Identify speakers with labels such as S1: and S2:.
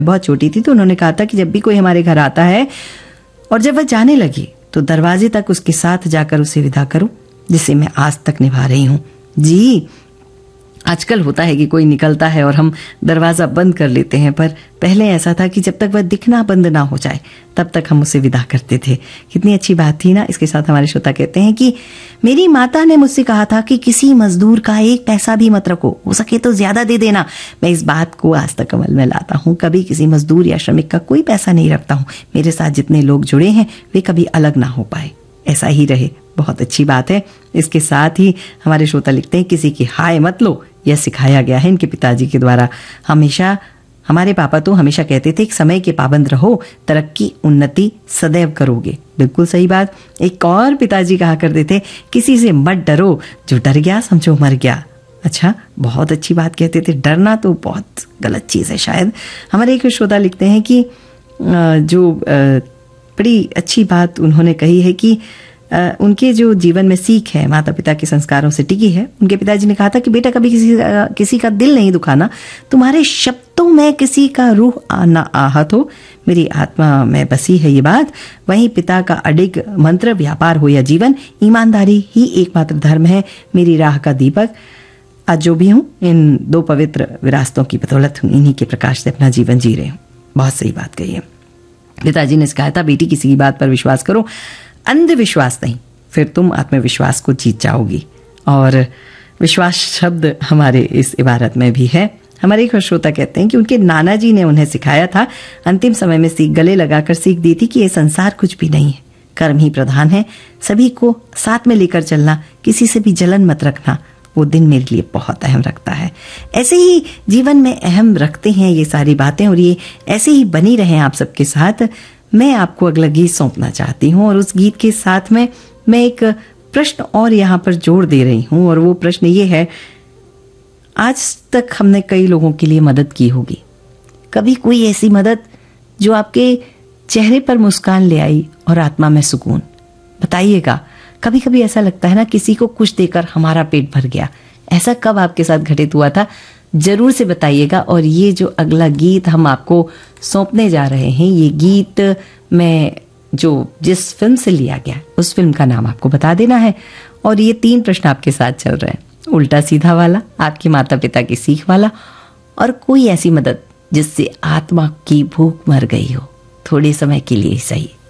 S1: बहुत छोटी थी तो उन्होंने कहा था कि जब भी कोई हमारे घर आता है और जब वह जाने लगे तो दरवाजे तक उसके साथ जाकर उसे विदा करो, जिसे मैं आज तक निभा रही हूं। जी, आजकल होता है कि कोई निकलता है और हम दरवाजा बंद कर लेते हैं, पर पहले ऐसा था कि जब तक वह दिखना बंद ना हो जाए तब तक हम उसे विदा करते थे। कितनी अच्छी बात थी ना। इसके साथ हमारे श्रोता कहते हैं कि मेरी माता ने मुझसे कहा था कि किसी मजदूर का एक पैसा भी मत रखो, हो सके तो ज्यादा दे देना। मैं इस बात को आज तक अमल में लाता हूँ, कभी किसी मजदूर या श्रमिक का कोई पैसा नहीं रखता हूँ। मेरे साथ जितने लोग जुड़े हैं वे कभी अलग ना हो पाए, ऐसा ही रहे। बहुत अच्छी बात है। इसके साथ ही हमारे श्रोता लिखते हैं किसी की हाय मत लो, यह सिखाया गया है इनके पिताजी के द्वारा। हमेशा हमारे पापा तो हमेशा कहते थे कि समय के पाबंद रहो, तरक्की उन्नति सदैव करोगे। बिल्कुल सही बात। एक और पिताजी कहा करते थे किसी से मत डरो, जो डर गया समझो मर गया। अच्छा, बहुत अच्छी बात कहते थे। डरना तो बहुत गलत चीज है शायद। हमारे एक श्रोता लिखते हैं कि जो बड़ी अच्छी बात उन्होंने कही है कि उनके जो जीवन में सीख है माता पिता के संस्कारों से टिकी है। उनके पिताजी ने कहा था कि बेटा कभी किसी का दिल नहीं दुखाना, तुम्हारे शब्दों में किसी का रूह ना आहत हो, मेरी आत्मा में बसी है ये बात। वहीं पिता का अडिग मंत्र, व्यापार हो या जीवन, ईमानदारी ही एकमात्र धर्म है, मेरी राह का दीपक। आज जो भी हूं इन दो पवित्र विरासतों की बदौलत हूं, इन्हीं के प्रकाश से अपना जीवन जी रहे हूं। बहुत सही बात कही है। पिताजी ने कहा था बेटी किसी की बात पर विश्वास करो, अंधविश्वास नहीं, फिर तुम आत्मविश्वास को जीत जाओगी। और विश्वास शब्द हमारे इस इबारत में भी है। हमारे एक श्रोता कहते हैं कि उनके नाना जी ने उन्हें सिखाया था, अंतिम समय में गले लगाकर सीख दी थी कि ये संसार कुछ भी नहीं है, कर्म ही प्रधान है, सभी को साथ में लेकर चलना, किसी से भी जलन मत रखना। वो दिन मेरे लिए बहुत अहम रखता है। ऐसे ही जीवन में अहम रखते हैं ये सारी बातें, और ये ऐसे ही बनी रहे आप सबके साथ। मैं आपको अगला गीत सौंपना चाहती हूँ, और उस गीत के साथ में मैं एक प्रश्न और यहाँ पर जोड़ दे रही हूँ, और वो प्रश्न ये है, आज तक हमने कई लोगों के लिए मदद की होगी, कभी कोई ऐसी मदद जो आपके चेहरे पर मुस्कान ले आई और आत्मा में सुकून? बताइएगा। कभी कभी ऐसा लगता है ना किसी को कुछ देकर हमारा पेट भर गया। ऐसा कब आपके साथ घटित हुआ था? जरूर से बताइएगा। और ये जो अगला गीत हम आपको सौंपने जा रहे हैं, ये गीत में जो जिस फिल्म से लिया गया उस फिल्म का नाम आपको बता देना है। और ये 3 प्रश्न आपके साथ चल रहे हैं, उल्टा सीधा वाला, आपके माता पिता की सीख वाला, और कोई ऐसी मदद जिससे आत्मा की भूख मर गई हो, थोड़े समय के लिए सही।